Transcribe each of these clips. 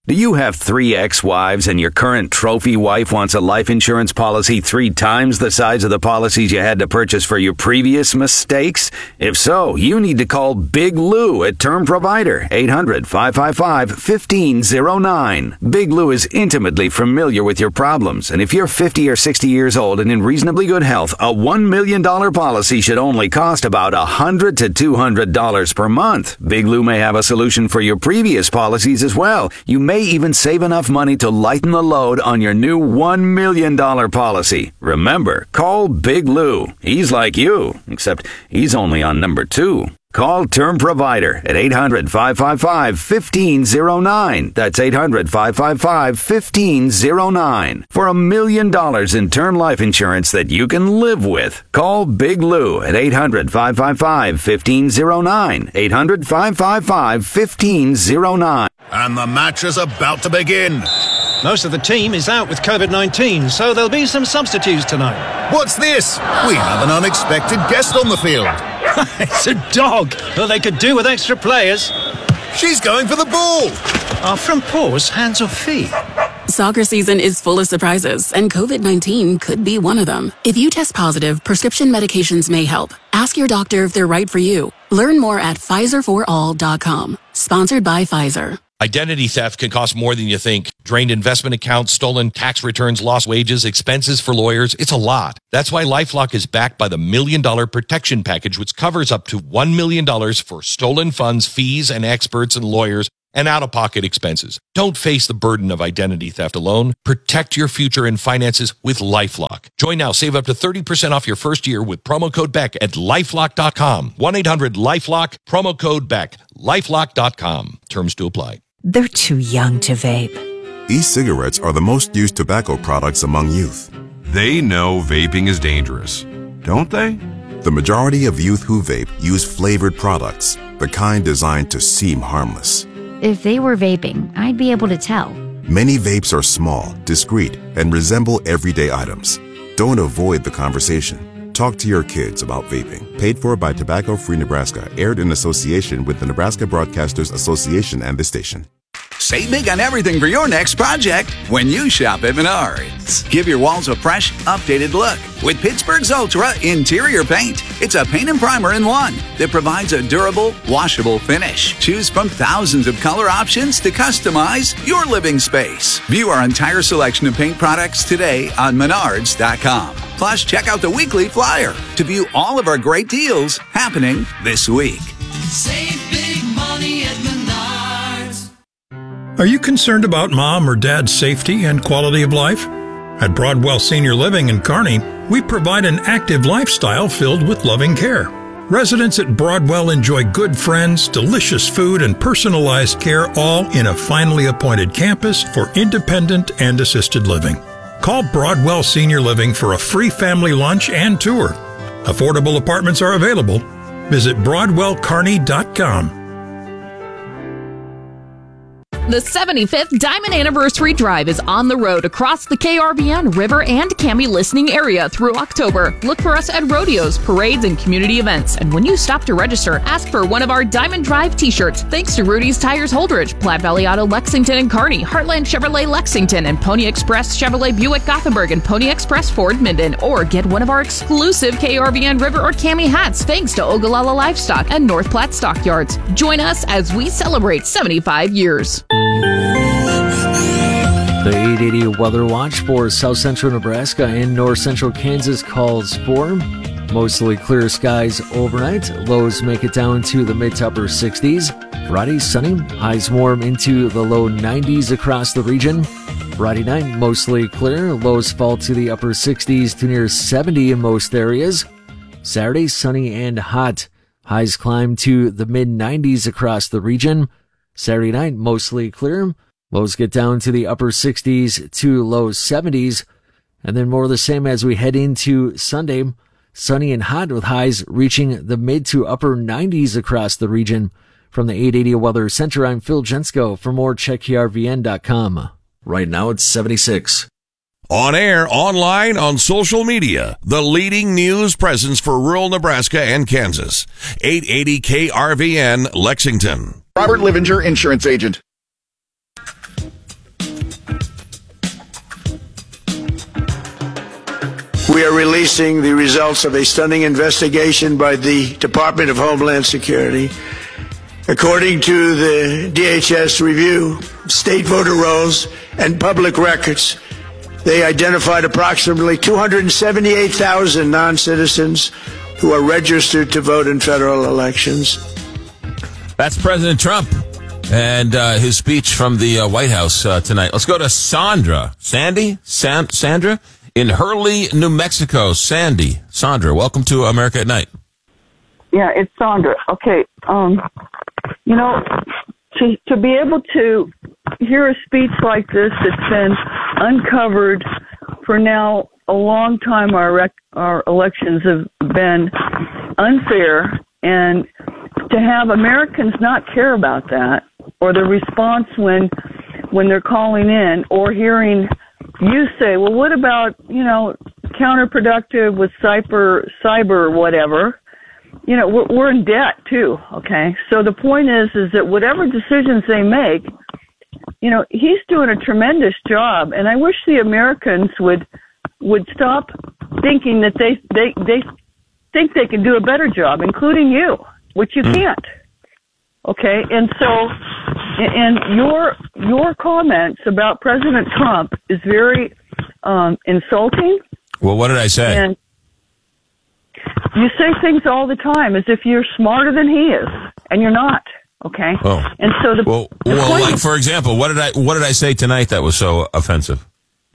Do you have 3 ex-wives and your current trophy wife wants a life insurance policy 3 times the size of the policies you had to purchase for your previous mistakes? If so, you need to call Big Lou at Term Provider, 800-555-1509. Big Lou is intimately familiar with your problems, and if you're 50 or 60 years old and in reasonably good health, a $1 million policy should only cost about $100 to $200 per month. Big Lou may have a solution for your previous policies as well. You may even save enough money to lighten the load on your new $1 million policy. Remember, call Big Lou. He's like you, except he's only on number 2. Call Term Provider at 800-555-1509. That's 800-555-1509. For $1 million in term life insurance that you can live with. Call Big Lou at 800-555-1509. 800-555-1509. And the match is about to begin. Most of the team is out with COVID-19, so there'll be some substitutes tonight. What's this? We have an unexpected guest on the field. It's a dog. Well, they could do with extra players. She's going for the ball. Are front paws hands or feet? Soccer season is full of surprises, and COVID-19 could be one of them. If you test positive, prescription medications may help. Ask your doctor if they're right for you. Learn more at PfizerForAll.com. Sponsored by Pfizer. Identity theft can cost more than you think. Drained investment accounts, stolen tax returns, lost wages, expenses for lawyers. It's a lot. That's why LifeLock is backed by the $1 Million Protection Package, which covers up to $1 million for stolen funds, fees, and experts and lawyers, and out-of-pocket expenses. Don't face the burden of identity theft alone. Protect your future and finances with LifeLock. Join now. Save up to 30% off your first year with promo code BECK at LifeLock.com. 1-800-LifeLock, promo code BECK, LifeLock.com. Terms to apply. They're too young to vape. E-cigarettes are the most used tobacco products among youth. They know vaping is dangerous, don't they? The majority of youth who vape use flavored products, the kind designed to seem harmless. If they were vaping, I'd be able to tell. Many vapes are small, discreet, and resemble everyday items. Don't avoid the conversation. Talk to your kids about vaping. Paid for by Tobacco Free Nebraska. Aired in association with the Nebraska Broadcasters Association and this station. Save big on everything for your next project when you shop at Menards. Give your walls a fresh, updated look with Pittsburgh's Ultra Interior Paint. It's a paint and primer in one that provides a durable, washable finish. Choose from thousands of color options to customize your living space. View our entire selection of paint products today on Menards.com. Plus, check out the weekly flyer to view all of our great deals happening this week. Save big money at Menards. Are you concerned about mom or dad's safety and quality of life? At Broadwell Senior Living in Kearney, we provide an active lifestyle filled with loving care. Residents at Broadwell enjoy good friends, delicious food, and personalized care, all in a finely appointed campus for independent and assisted living. Call Broadwell Senior Living for a free family lunch and tour. Affordable apartments are available. Visit BroadwellKearney.com. The 75th Diamond Anniversary Drive is on the road across the KRVN, River, and Cami listening area through October. Look for us at rodeos, parades, and community events. And when you stop to register, ask for one of our Diamond Drive t-shirts. Thanks to Rudy's Tires Holdridge, Platte Valley Auto Lexington and Kearney, Heartland Chevrolet Lexington, and Pony Express Chevrolet Buick Gothenburg, and Pony Express Ford Minden. Or get one of our exclusive KRVN, River, or Cami hats. Thanks to Ogallala Livestock and North Platte Stockyards. Join us as we celebrate 75 years. The 880 Weather Watch for South Central Nebraska and North Central Kansas calls for mostly clear skies overnight. Lows make it down to the mid to upper 60s. Friday, sunny. Highs warm into the low 90s across the region. Friday night, mostly clear. Lows fall to the upper 60s to near 70 in most areas. Saturday, sunny and hot. Highs climb to the mid 90s across the region. Saturday night, mostly clear. Lows get down to the upper 60s to low 70s. And then more of the same as we head into Sunday. Sunny and hot with highs reaching the mid to upper 90s across the region. From the 880 Weather Center, I'm Phil Jensko. For more, check KRVN.com. Right now it's 76. On air, online, on social media, the leading news presence for rural Nebraska and Kansas. 880 KRVN, Lexington. Robert Livinger, insurance agent. we are releasing the results of a stunning investigation by the Department of Homeland Security. According to the DHS review, state voter rolls and public records, they identified approximately 278,000 non-citizens who are registered to vote in federal elections. That's President Trump and his speech from the White House tonight. Let's go to Sandra. Sandra in Hurley, New Mexico. Sandra, welcome to America at Night. Yeah, it's Sandra. Okay, you know, to be able to hear a speech like this that's been uncovered for now a long time, our elections have been unfair, and to have Americans not care about that, or the response when they're calling in, or hearing you say, well, what about, you know, counterproductive with cyber whatever, you know, we're in debt too, okay? So the point is that whatever decisions they make, you know, he's doing a tremendous job, and I wish the Americans would stop thinking that they think they can do a better job, including you, which you can't. Okay, and so, and your comments about President Trump is very insulting. Well, what did I say? And you say things all the time as if you're smarter than he is, and you're not. Okay. Oh. And so well, like for example, what did I say tonight that was so offensive?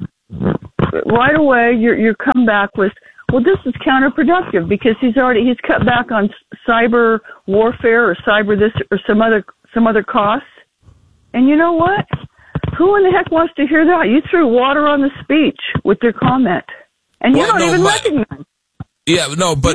Right away, your comeback was, well, this is counterproductive because he's cut back on cyber warfare or cyber this or some other costs. And you know what? Who in the heck wants to hear that? You threw water on the speech with your comment, and you don't even recognize. Yeah, no, but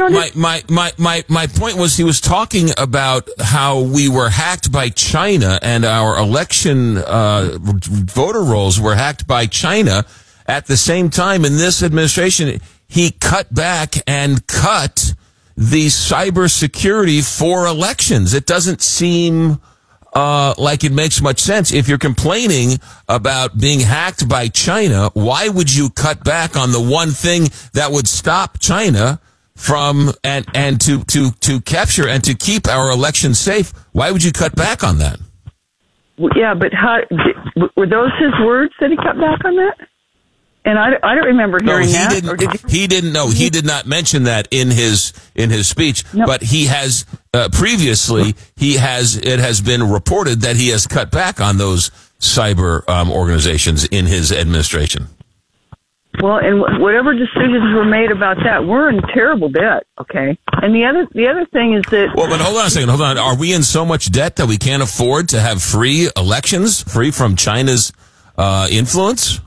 my point was he was talking about how we were hacked by China and our election voter rolls were hacked by China. At the same time, in this administration, he cut back and cut the cybersecurity for elections. It doesn't seem like it makes much sense. If you're complaining about being hacked by China, why would you cut back on the one thing that would stop China from and to capture and to keep our elections safe? Why would you cut back on that? Yeah, but were those his words that he cut back on that? And I don't remember hearing that. He didn't know. He did not mention that in his speech. No. But he has previously. It has been reported that he has cut back on those cyber organizations in his administration. Well, and whatever decisions were made about that, we're in terrible debt. Okay. And the other thing is that. Well, but hold on a second. Hold on. Are we in so much debt that we can't afford to have free elections, free from China's influence?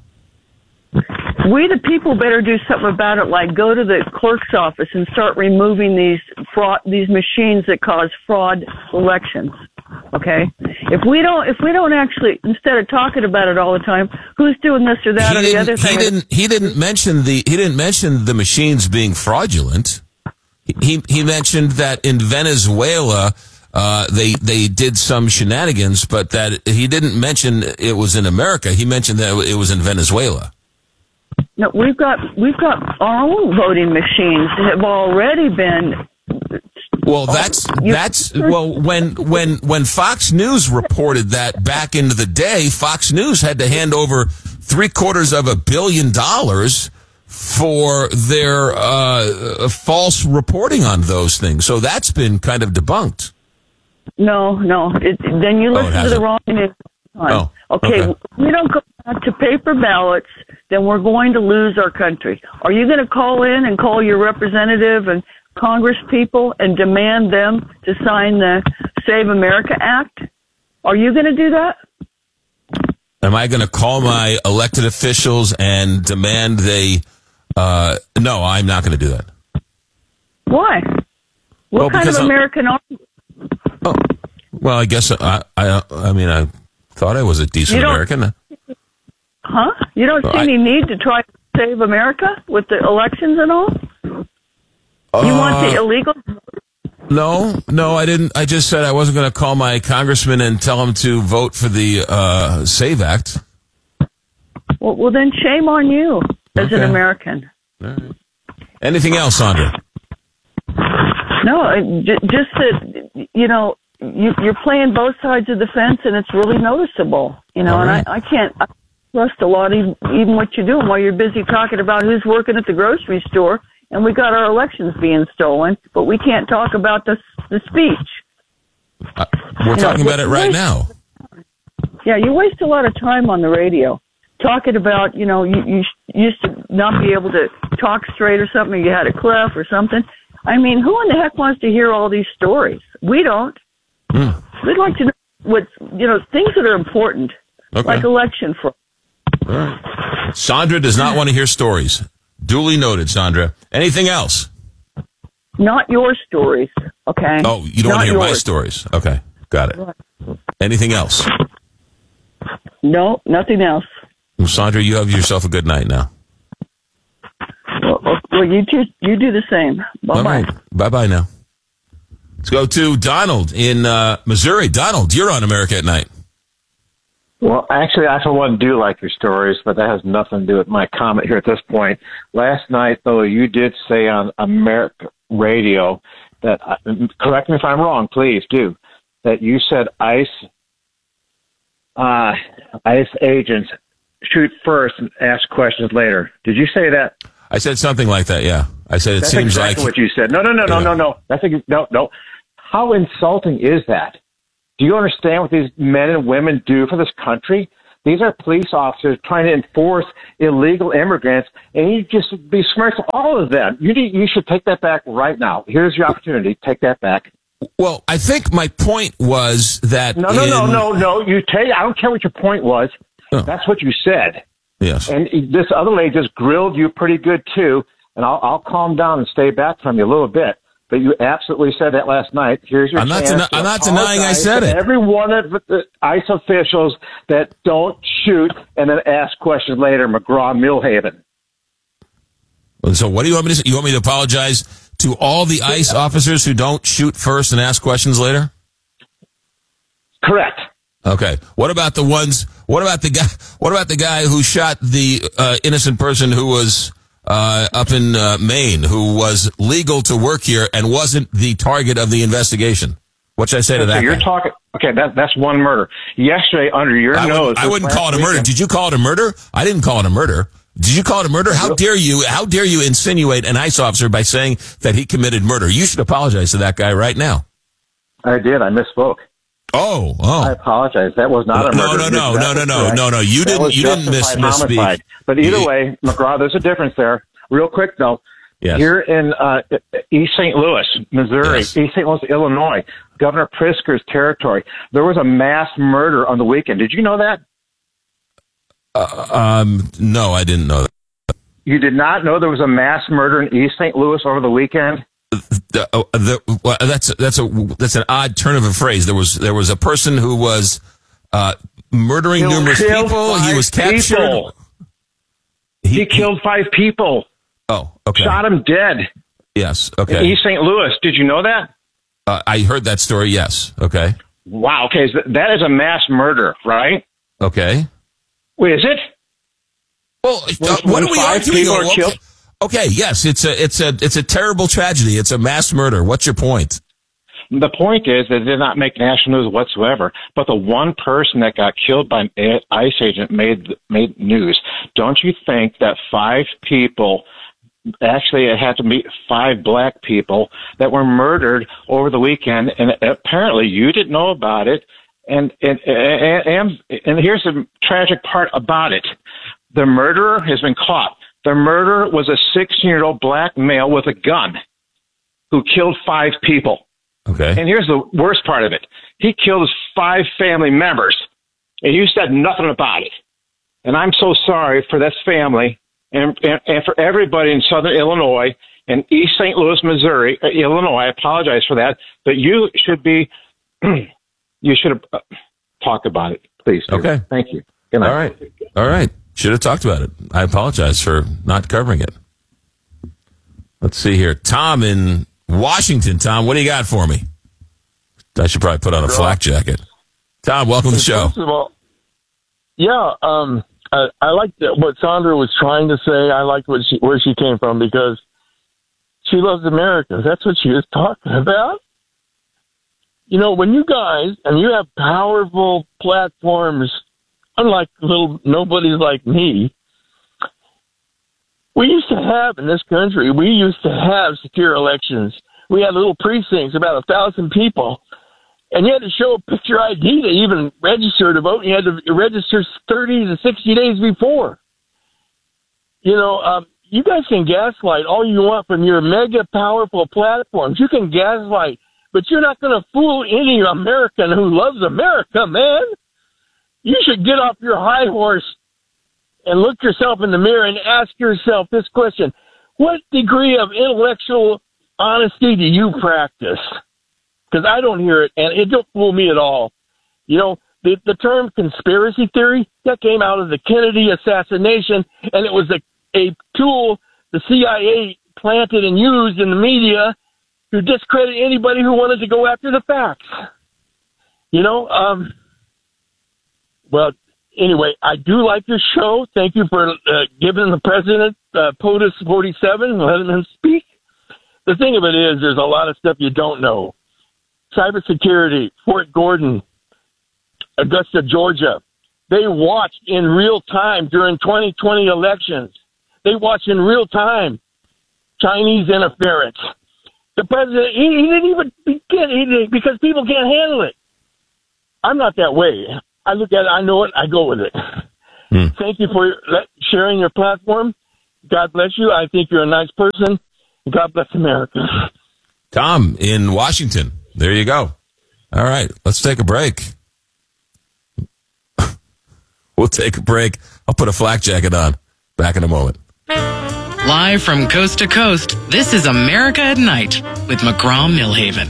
We, the people, better do something about it, like go to the clerk's office and start removing these machines that cause fraud elections. Okay? If we don't actually, instead of talking about it all the time, who's doing this or that or the other thing? He didn't mention the machines being fraudulent. He mentioned that in Venezuela they did some shenanigans, but that he didn't mention it was in America. He mentioned that it was in Venezuela. No, we've got our own voting machines that have already been. Well, when Fox News reported that back into the day, Fox News had to hand over $750 million for their false reporting on those things. So that's been kind of debunked. No. Then you listen to the wrong news. Oh, okay. If we don't go back to paper ballots, then we're going to lose our country. Are you going to call in and call your representative and Congress people and demand them to sign the Save America Act? Are you going to do that? Am I going to call my elected officials and demand they... no, I'm not going to do that. Why? What kind of American are you? Oh, well, I guess I thought I was a decent American. Huh? You don't see any need to try to save America with the elections and all? You want the illegal? No, I didn't. I just said I wasn't going to call my congressman and tell him to vote for the SAVE Act. Well, then shame on you as an American. All right. Anything else, Sandra? No, just that, you're playing both sides of the fence, and it's really noticeable, and I can't trust a lot, even what you're doing while you're busy talking about who's working at the grocery store, and we got our elections being stolen, but we can't talk about the speech. We're talking about it right now. Yeah, you waste a lot of time on the radio talking about, you used to not be able to talk straight or something, or you had a clef or something. I mean, who in the heck wants to hear all these stories? We don't. We'd like to know things that are important, like election fraud. All right. Sandra does not want to hear stories. Duly noted, Sandra. Anything else? Not your stories, okay? Oh, you don't want to hear my stories. Okay, got it. Right. Anything else? No, nothing else. Well, Sandra, you have yourself a good night now. Well, you do the same. Bye-bye. Right. Bye-bye now. Let's go to Donald in Missouri. Donald, you're on America at Night. Well, actually, I wouldn't do like your stories, but that has nothing to do with my comment here at this point. Last night, though, you did say on America Radio that, correct me if I'm wrong, please do, that you said ICE agents shoot first and ask questions later. Did you say that? I said something like that, yeah. I said it That's seems exactly like... what you said. No. That's no. How insulting is that? Do you understand what these men and women do for this country? These are police officers trying to enforce illegal immigrants, and you just besmirch all of them. You should take that back right now. Here's your opportunity. Take that back. Well, I think my point was that... No. I don't care what your point was. Oh. That's what you said. Yes. And this other lady just grilled you pretty good, too, and I'll calm down and stay back from you a little bit. But you absolutely said that last night. Here's your chance. I'm not denying I said it. Every one of the ICE officials that don't shoot and then ask questions later, McGraw-Millhaven. So what do you want me to say? You want me to apologize to all the ICE officers who don't shoot first and ask questions later? Correct. Okay. What about the guy who shot the innocent person who was up in Maine, who was legal to work here and wasn't the target of the investigation? What should I say to that? You're talking. Okay, that's one murder. Yesterday, under your nose. I wouldn't call it a murder. Did you call it a murder? I didn't call it a murder. Did you call it a murder? How dare you? How dare you insinuate an ICE officer by saying that he committed murder? You should apologize to that guy right now. I did. I misspoke. Oh. I apologize. That was not a murder. No. You didn't misspeak. But either way, McGraw, there's a difference there. Real quick, though. Yes. Here in East St. Louis, Missouri, yes. East St. Louis, Illinois, Governor Pritzker's territory, there was a mass murder on the weekend. Did you know that? No, I didn't know that. You did not know there was a mass murder in East St. Louis over the weekend? That's an odd turn of a phrase. There was a person who was murdering numerous people. He was captured. He killed 5 people. Oh, okay. Shot him dead. Yes. Okay. In East St. Louis. Did you know that? I heard that story. Yes. Okay. Wow. Okay. So that is a mass murder, right? Okay. Wait, is it? Well, what are we arguing over? Okay, yes, it's a terrible tragedy. It's a mass murder. What's your point? The point is that it did not make national news whatsoever. But the one person that got killed by an ICE agent made news. Don't you think that 5 people, actually it had to be 5 black people, that were murdered over the weekend, and apparently you didn't know about it. And here's the tragic part about it: the murderer has been caught. The murderer was a 16-year-old black male with a gun who killed 5 people. Okay. And here's the worst part of it: he killed his 5 family members, and you said nothing about it. And I'm so sorry for this family and for everybody in Southern Illinois and East St. Louis, Missouri, Illinois. I apologize for that, but you should be. You should have talked about it, please. Okay. Thank you. Good night. All right. Should have talked about it. I apologize for not covering it. Let's see here. Tom in Washington. Tom, what do you got for me? I should probably put on a flak jacket. Tom, welcome to the show. First of all, yeah, I liked what Sandra was trying to say. I liked where she came from, because she loves America. That's what she was talking about. You know, when you guys, and you have powerful platforms, unlike little nobodies like me, we used to have in this country, secure elections. We had little precincts, about 1,000 people, and you had to show a picture ID to even register to vote. You had to register 30 to 60 days before. You know, you guys can gaslight all you want from your mega powerful platforms. You can gaslight, but you're not going to fool any American who loves America, man. You should get off your high horse and look yourself in the mirror and ask yourself this question. What degree of intellectual honesty do you practice? Because I don't hear it, and it don't fool me at all. You know, the term conspiracy theory, that came out of the Kennedy assassination, and it was a tool the CIA planted and used in the media to discredit anybody who wanted to go after the facts. You know, well, anyway, I do like your show. Thank you for giving the president POTUS 47 and letting him speak. The thing of it is, there's a lot of stuff you don't know. Cybersecurity, Fort Gordon, Augusta, Georgia. They watched in real time during 2020 elections. They watched in real time Chinese interference. The president, he didn't even begin because people can't handle it. I'm not that way. I look at it, I know it, I go with it. Thank you for sharing your platform. God bless you. I think you're a nice person. God bless America. Tom in Washington. There you go. All right, let's take a break. We'll take a break. I'll put a flak jacket on. Back in a moment. Live from coast to coast, this is America at Night with McGraw-Millhaven.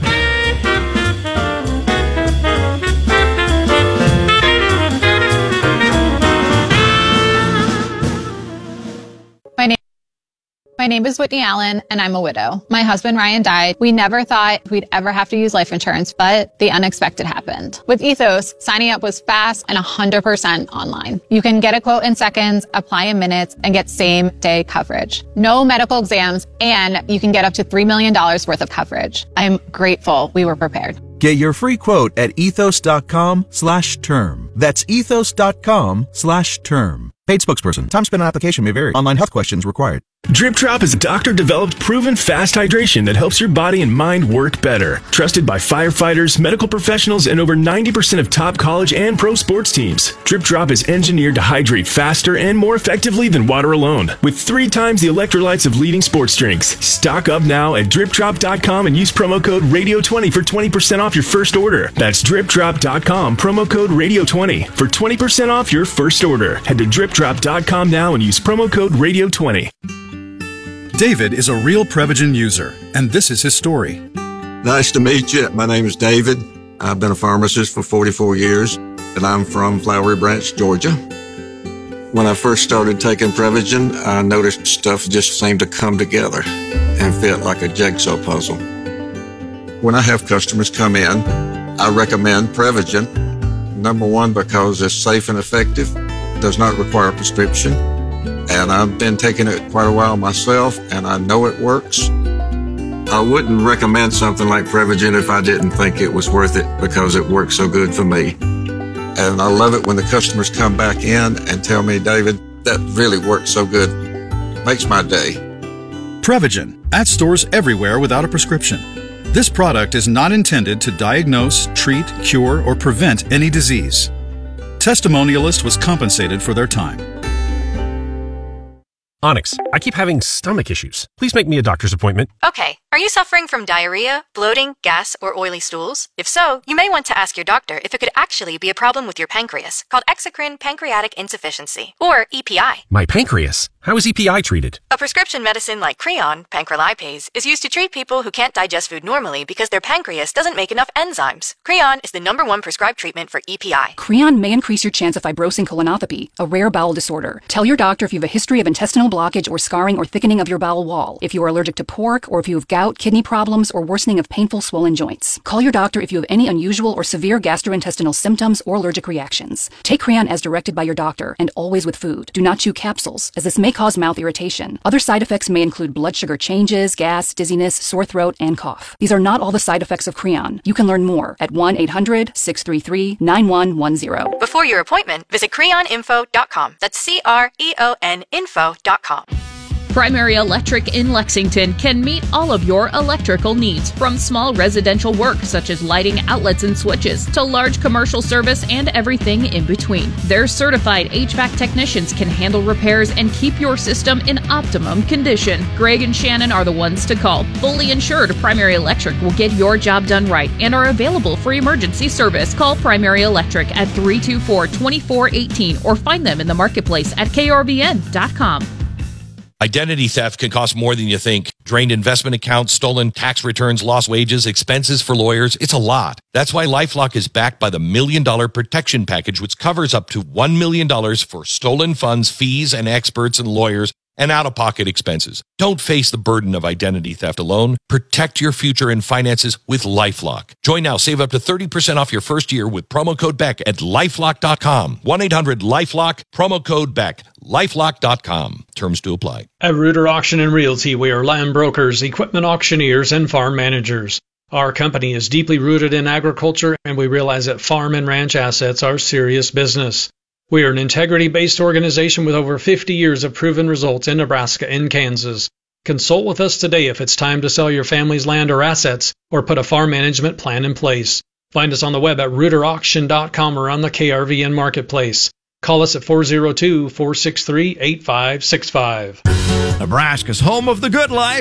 My name is Whitney Allen, and I'm a widow. My husband, Ryan, died. We never thought we'd ever have to use life insurance, but the unexpected happened. With Ethos, signing up was fast and 100% online. You can get a quote in seconds, apply in minutes, and get same-day coverage. No medical exams, and you can get up to $3 million worth of coverage. I'm grateful we were prepared. Get your free quote at ethos.com/term. That's ethos.com/term. Paid spokesperson. Time spent on application may vary. Online health questions required. Drip Drop is a doctor-developed, proven fast hydration that helps your body and mind work better. Trusted by firefighters, medical professionals, and over 90% of top college and pro sports teams. Drip Drop is engineered to hydrate faster and more effectively than water alone, with 3 times the electrolytes of leading sports drinks. Stock up now at dripdrop.com and use promo code RADIO20 for 20% off your first order. That's dripdrop.com, promo code RADIO20 for 20% off your first order. Head to dripdrop.com now and use promo code RADIO20. David is a real Prevagen user, and this is his story. Nice to meet you. My name is David. I've been a pharmacist for 44 years, and I'm from Flowery Branch, Georgia. When I first started taking Prevagen, I noticed stuff just seemed to come together and fit like a jigsaw puzzle. When I have customers come in, I recommend Prevagen. Number one, because it's safe and effective, does not require a prescription. And I've been taking it quite a while myself, and I know it works. I wouldn't recommend something like Prevagen if I didn't think it was worth it because it works so good for me. And I love it when the customers come back in and tell me, David, that really works so good. Makes my day. Prevagen, at stores everywhere without a prescription. This product is not intended to diagnose, treat, cure, or prevent any disease. Testimonialist was compensated for their time. Onyx, I keep having stomach issues. Please make me a doctor's appointment. Okay. Are you suffering from diarrhea, bloating, gas, or oily stools? If so, you may want to ask your doctor if it could actually be a problem with your pancreas, called exocrine pancreatic insufficiency, or EPI. My pancreas? How is EPI treated? A prescription medicine like Creon, pancrelipase, is used to treat people who can't digest food normally because their pancreas doesn't make enough enzymes. Creon is the #1 prescribed treatment for EPI. Creon may increase your chance of fibrosing colonopathy, a rare bowel disorder. Tell your doctor if you have a history of intestinal blockage or scarring or thickening of your bowel wall, if you are allergic to pork, or if you have gas gout, kidney problems, or worsening of painful swollen joints. Call your doctor if you have any unusual or severe gastrointestinal symptoms or allergic reactions. Take Creon as directed by your doctor and always with food. Do not chew capsules, as this may cause mouth irritation. Other side effects may include blood sugar changes, gas, dizziness, sore throat, and cough. These are not all the side effects of Creon. You can learn more at 1-800-633-9110. Before your appointment, visit creoninfo.com. That's CREON info.com. Primary Electric in Lexington can meet all of your electrical needs, from small residential work such as lighting outlets and switches to large commercial service and everything in between. Their certified HVAC technicians can handle repairs and keep your system in optimum condition. Greg and Shannon are the ones to call. Fully insured, Primary Electric will get your job done right and are available for emergency service. Call Primary Electric at 324-2418 or find them in the marketplace at krvn.com. Identity theft can cost more than you think. Drained investment accounts, stolen tax returns, lost wages, expenses for lawyers. It's a lot. That's why LifeLock is backed by the $1 Million Protection Package, which covers up to $1 million for stolen funds, fees, and experts and lawyers, and out-of-pocket expenses. Don't face the burden of identity theft alone. Protect your future and finances with LifeLock. Join now. Save up to 30% off your first year with promo code BECK at LifeLock.com. 1-800-LifeLock, promo code BECK. LifeLock.com. Terms to apply. At Reuter Auction and Realty, we are land brokers, equipment auctioneers, and farm managers. Our company is deeply rooted in agriculture, and we realize that farm and ranch assets are serious business. We are an integrity-based organization with over 50 years of proven results in Nebraska and Kansas. Consult with us today if it's time to sell your family's land or assets or put a farm management plan in place. Find us on the web at reuterauction.com or on the KRVN Marketplace. Call us at 402-463-8565. Nebraska's home of the good life.